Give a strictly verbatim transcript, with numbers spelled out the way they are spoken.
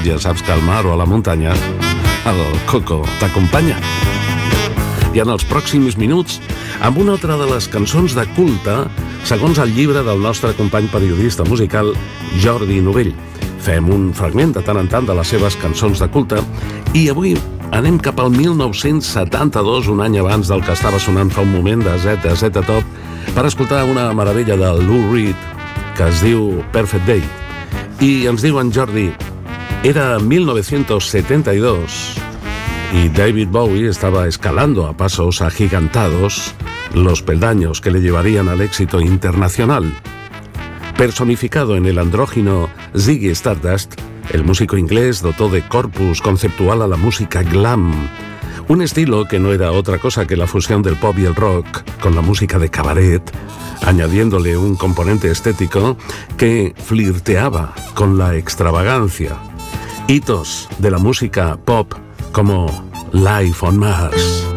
ja saps que al mar o a la muntanya el coco t'acompanya. I en els pròxims minuts, amb una altra de les cançons de culte, segons el llibre del nostre company periodista musical Jordi Novell. Fem un fragment de tant en tant de les seves cançons de culte i avui anem cap al mil nou-cents setanta-dos, un any abans del que estava sonant fa un moment de Z Z Top, per escoltar una meravella de Lou Reed que es diu Perfect Day. I ens diu en Jordi, era mil novecientos setenta y dos y David Bowie estaba escalando a pasos agigantados los peldaños que le llevarían al éxito internacional. Personificado en el andrógino Ziggy Stardust, el músico inglés dotó de corpus conceptual a la música glam, un estilo que no era otra cosa que la fusión del pop y el rock con la música de cabaret, añadiéndole un componente estético que flirteaba con la extravagancia. Hitos de la música pop como Life on Mars.